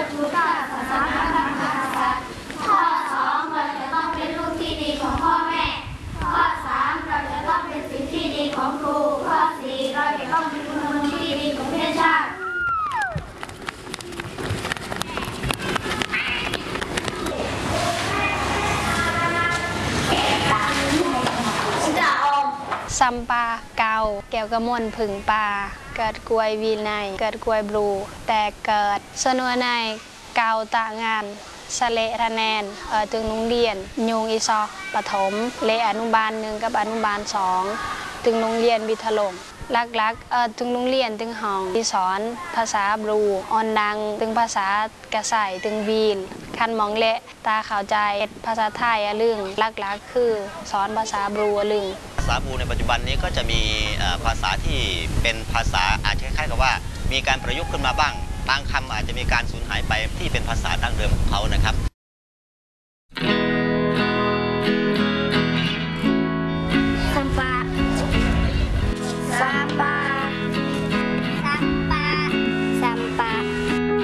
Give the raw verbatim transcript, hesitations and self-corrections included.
พุทธศาสนาพระมหากษัตริย์ข้อสองเราจะต้องเป็นลูกที่ดีของพ่อแม่ข้อสามเราจะต้องเป็นศิษย์ที่ดีของครูข้อสี่เราจะต้องเป็นพลเมืองที่ดีของประเทศชาติซัมปาเกาแก้วกระมวลผึ่งปลาเกิดกวยวีไนเกิดกวยบลูแต่เกิดสนวนในเกาตะงานสเลระแนนเออตึงนุงเรียนยุงอีซอกปฐมเลอนุบาลหนึ่งกับอนุบาลสองตึงโรงเรียนวิทลงลักๆเออตึงโรงเรียนตึงห้องที่สอนภาษาบลูออนดังตึงภาษากระใส่ตึงวีนคันมองเละตาข่าวใจภาษาไทยอะลึงลักๆคือสอนภาษาบลูอะลึงภาษาบลูในปัจจุบันนี้ก็จะมีภาษาที่เป็นภาษาอาจจะคล้ายๆกับว่ามีการประยุกต์ขึ้นมาบ้างบางคำอาจจะมีการสูญหายไปที่เป็นภาษาดั้งเดิมของเขานะครับ